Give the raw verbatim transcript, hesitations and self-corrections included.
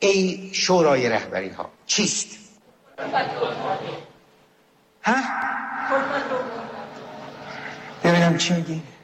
ای شورای رهبری ها چیست؟ ها؟ ببینم چی میگی؟